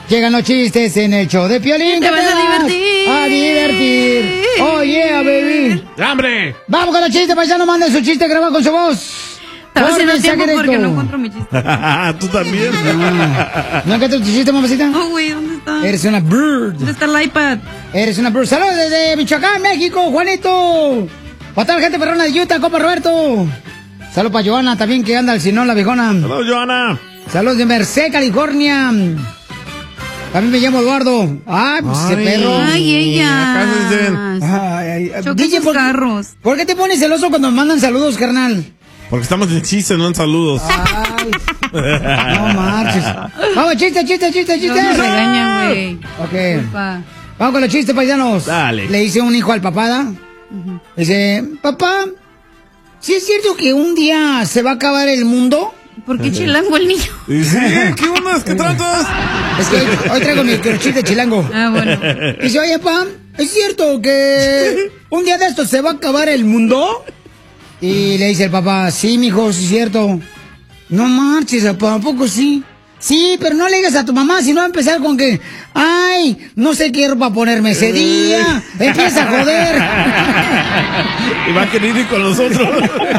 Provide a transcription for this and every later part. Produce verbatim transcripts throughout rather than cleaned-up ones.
Llegan los chistes en el show de Piolín. Te vas a divertir. A divertir. Oh, yeah, baby. ¡Hambre! Vamos con los chistes, paisano. Manden su chiste grabado con su voz. Estaba haciendo tiempo porque no encuentro mi chiste. Tú también. Ah, ¿no encuentras tu chiste, mamacita? No, güey, ¿dónde está? Eres una bird. ¿Dónde está el iPad? Eres una bird. Saludos desde Michoacán, México, Juanito. Para toda la gente perrona de Utah, compa Roberto. Saludos para Joana también, que anda al Sinón, la viejona. Saludos, Joana. Saludos de Merced, California. También me llamo Eduardo. Ah, pues ese perro. Ay, ella. Acá se dicen. Ay, ay, Chocan D J, sus ¿por, carros. ¿por qué te pones celoso cuando me mandan saludos, carnal? Porque estamos en chistes, no en saludos. Ay, no marches. Vamos, chiste, chiste, chiste, chiste. No me regañan, güey. Ok. Disculpa. Vamos con los chistes, paisanos. Dale. Le dice un hijo al papá, ¿da? Uh-huh. Dice, papá, ¿sí es cierto que un día se va a acabar el mundo? ¿Por qué chilango el niño? Sí, ¿qué ondas? ¿Qué tratas? Es que hoy, hoy traigo mi chiste chilango. Ah, bueno. Dice, oye, papá, ¿es cierto que un día de estos se va a acabar el mundo? Y le dice el papá, sí, mijo, sí es cierto. No marches, papá, ¿a poco sí? Sí, pero no le digas a tu mamá, si no va a empezar con que, ay, no sé qué ropa ponerme ese día. Empieza a joder. Y va a querer ir con nosotros.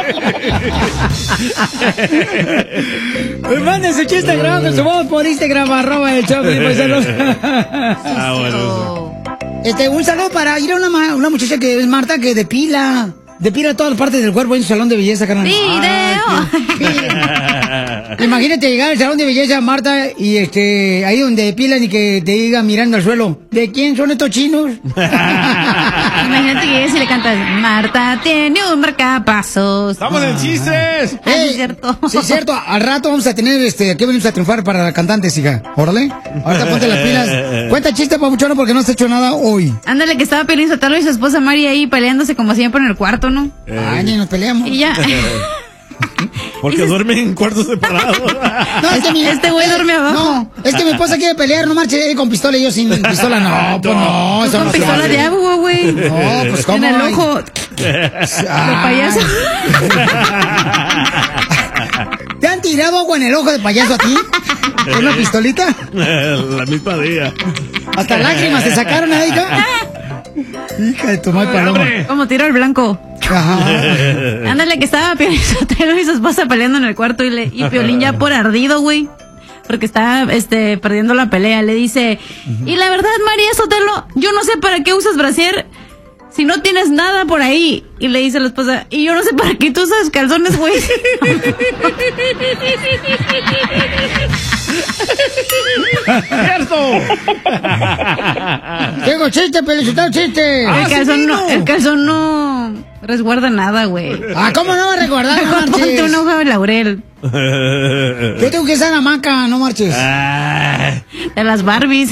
Manden su chiste grabado con su voz por Instagram, arroba el show de paisanos. Ah, bueno. Este, un saludo para ir a una, una muchacha que es Marta, que depila. Depila todas las partes del cuerpo en su salón de belleza, carnal. ¡Video! Imagínate llegar al salón de belleza, Marta, y este, ahí donde depilan y que te diga mirando al suelo, ¿de quién son estos chinos? Imagínate que llegues y le cantas, Marta tiene un marcapasos. ¡Estamos en chistes! Ah, sí, es cierto. Sí, es cierto. Al rato vamos a tener, este, aquí venimos a triunfar para cantantes, hija. Órale. Ahorita ponte las pilas. Cuenta chiste, papuchona, porque no has hecho nada hoy. Ándale, que estaba Piolín Sotelo y su esposa Mari ahí peleándose como siempre en el cuarto, ¿no? Eh. Ay, ni nos peleamos. Y ya. Porque duermen en cuartos separados. No, es que mi, este güey duerme abajo. No, es que mi esposa quiere pelear, no marche con pistola y yo sin pistola. No, pues no, eso Con no se pistola vale. de agua, güey. No, pues cómo. En el Ay. ojo. De payaso. ¿Te han tirado agua en el ojo de payaso a ti? ¿Es una pistolita? La misma día. Hasta lágrimas te sacaron ahí, hija. Hija de tu madre paloma. Como tiro al blanco. Ajá. Ándale, que estaba Piolín Sotelo y su esposa peleando en el cuarto y, le, y Piolín ya por ardido, güey. Porque está este, perdiendo la pelea. Le dice, uh-huh. Y la verdad, María Sotelo, yo no sé para qué usas brasier si no tienes nada por ahí. Y le dice la esposa, y yo no sé para qué tú usas calzones, güey. ¡Cierto! Tengo chiste, Pelizotelo, chiste. El, Ah, calzón sí, no, el calzón no resguarda nada, güey. Ah, ¿cómo no va a resguardar? No Ponte marches. una hoja de laurel. Yo tengo que usar la hamaca, no marches. De las Barbies.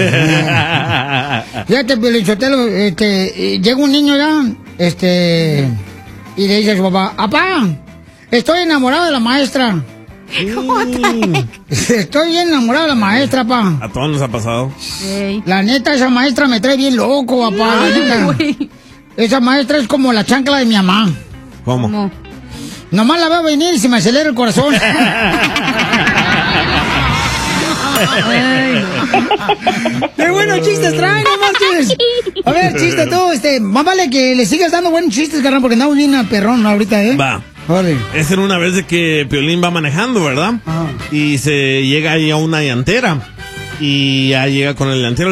Fíjate, Pelizotelo, este, eh, llega un niño ya, este, y le dice a su papá, papá, estoy enamorado de la maestra. Estoy bien enamorado de la maestra, pa. A todos nos ha pasado. Ey. La neta, esa maestra me trae bien loco, papá. La neta. Güey. Esa maestra es como la chancla de mi mamá. ¿Cómo? ¿Cómo? Nomás la veo venir y se me acelera el corazón. Ay, ¡Qué buenos chistes traen, no marches! A ver, chiste tú, este, más vale que le sigas dando buenos chistes, carnal, porque andamos bien a perrón ahorita, ¿eh? Va. Vale. Esa era una vez de que Piolín va manejando, ¿verdad? Ajá. Y se llega ahí a una llantera. Y ya llega con el llantero.